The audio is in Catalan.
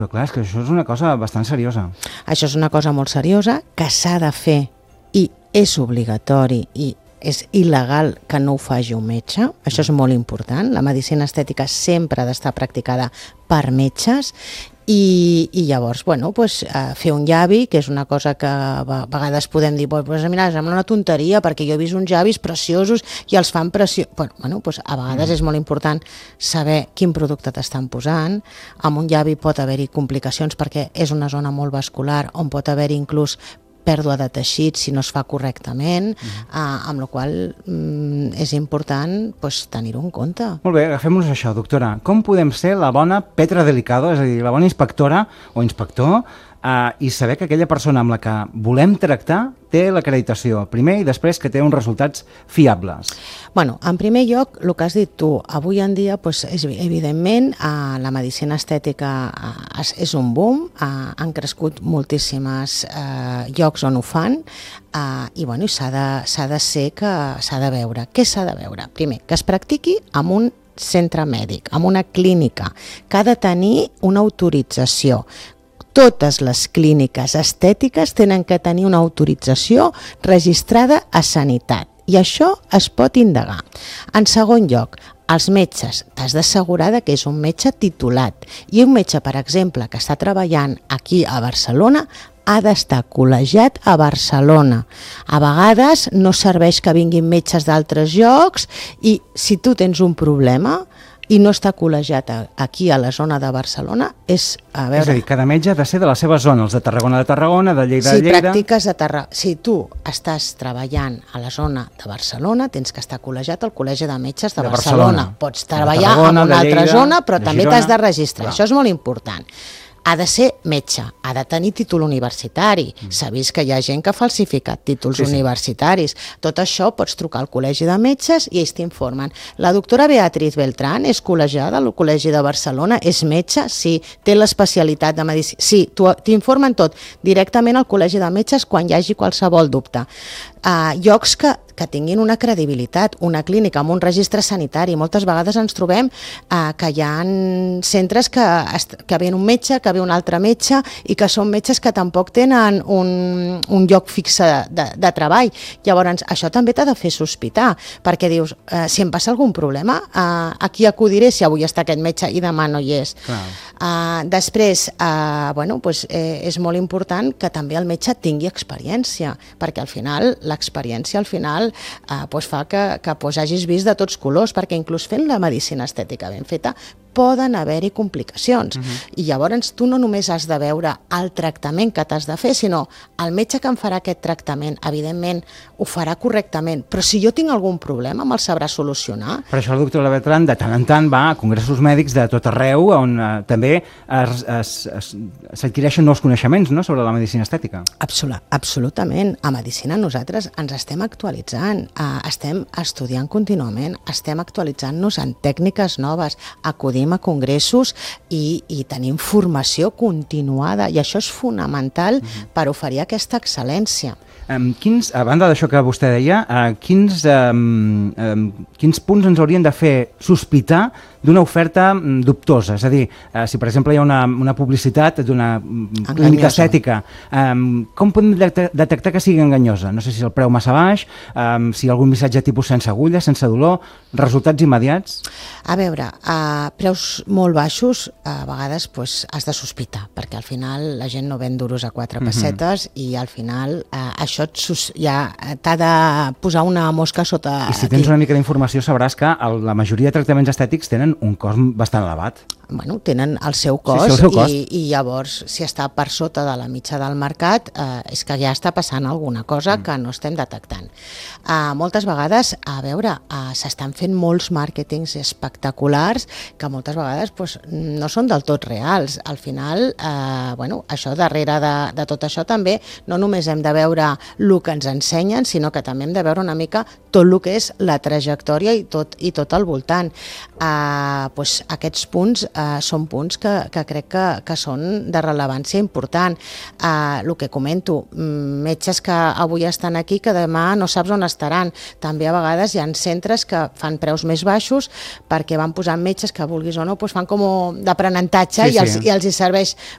Però clar, és que això és una cosa bastant seriosa. Això és una cosa molt seriosa que s'ha de fer i és obligatori i és il·legal que no ho faci un metge. Això és molt important. La medicina estètica sempre ha d'estar practicada per metges i llavors, fer un llavi, que és una cosa que a vegades podem dir, mira, sembla una tonteria perquè jo he vist uns llavis preciosos i els fan preciosos. A vegades és molt important saber quin producte t'estan posant. Amb un llavi pot haver-hi complicacions perquè és una zona molt vascular on pot haver-hi inclús pèrdua de teixit si no es fa correctament, amb la qual és important tenir-ho en compte. Molt bé, agafem-nos això, doctora. Com podem ser la bona Petra Delicado, és a dir, la bona inspectora o inspector, i saber que aquella persona amb la que volem tractar té l'acreditació, primer i després que té uns resultats fiables? En primer lloc, el que has dit tu, avui en dia, evidentment, la medicina estètica és un boom, han crescut moltíssims llocs on ho fan, i s'ha de ser que s'ha de veure. Què s'ha de veure? Primer, que es practiqui en un centre mèdic, en una clínica, que ha de tenir una autorització. Totes les clíniques estètiques tenen que tenir una autorització registrada a Sanitat i això es pot indagar. En segon lloc, els metges, t'has d'assegurar que és un metge titulat i un metge, per exemple, que està treballant aquí a Barcelona ha d'estar col·legiat a Barcelona. A vegades no serveix que vinguin metges d'altres llocs i si tu tens un problema i no està col·legiat aquí a la zona de Barcelona, és a veure... És a dir, cada metge ha de ser de la seva zona, els de Tarragona, de Lleida, de Lleida... Si tu estàs treballant a la zona de Barcelona, tens que estar col·legiat al Col·legi de Metges de Barcelona. Pots treballar en una altra zona, però també t'has de registrar. Això és molt important. Ha de ser metge, ha de tenir títol universitari. S'ha vist que hi ha gent que ha falsificat títols universitaris. Tot això pots trucar al Col·legi de Metges i ells t'informen. La doctora Beatriz Beltrán és col·legiada al Col·legi de Barcelona, és metge, sí, té l'especialitat de medicina. Sí, t'informen tot directament al Col·legi de Metges quan hi hagi qualsevol dubte. Llocs que tinguin una credibilitat, una clínica amb un registre sanitari. Moltes vegades ens trobem que hi ha centres que ve un metge, que ve un altre metge i que són metges que tampoc tenen un lloc fixe de treball. Llavors, això també t'ha de fer sospitar, perquè dius, si em passa algun problema, a qui acudiré si avui està aquest metge i demà no hi és? Després, és molt important que també el metge tingui experiència, perquè al final l'experiència fa que hagis vist de tots colors, perquè inclús fent la medicina estètica ben feta poden haver-hi complicacions. I llavors tu no només has de veure el tractament que t'has de fer, sinó el metge que em farà aquest tractament, evidentment, ho farà correctament, però si jo tinc algun problema me'l sabrà solucionar. Per això la doctora Beltrán de tant en tant va a congressos mèdics de tot arreu on també s'adquireixen nous coneixements sobre la medicina estètica. Absolutament. A medicina nosaltres ens estem actualitzant, estem estudiant contínuament, estem actualitzant-nos en tècniques noves, acudim a congressos i tenim formació continuada i això és fonamental per oferir aquesta excel·lència. A banda d'això que vostè deia, quins punts ens haurien de fer sospitar d'una oferta dubtosa? És a dir, si per exemple hi ha una publicitat d'una clínica estètica, com podem detectar que sigui enganyosa? No sé si el preu massa baix, si hi ha algun missatge tipus sense agulla, sense dolor, resultats immediats? A veure, preus molt baixos a vegades has de sospitar, perquè al final la gent no ven duros a 4 pessetes i al final això ja t'ha de posar una mosca sota... I si tens una mica d'informació sabràs que la majoria de tractaments estètics tenen un cost bastant elevat. Tenen el seu cost i llavors si està per sota de la mitja del mercat és que ja està passant alguna cosa que no estem detectant. Moltes vegades, s'estan fent molts màrquetings espectaculars que moltes vegades no són del tot reals. Al final, això darrere de tot això també no només hem de veure el que ens ensenyen, sinó que també hem de veure una mica tot el que és la trajectòria i tot al voltant. Aquests punts són punts que crec que són de rellevància important. El que comento, metges que avui estan aquí que demà no saps on estaran. També a vegades hi ha centres que fan preus més baixos perquè van posant metges que vulguis o no fan com d'aprenentatge i els hi serveix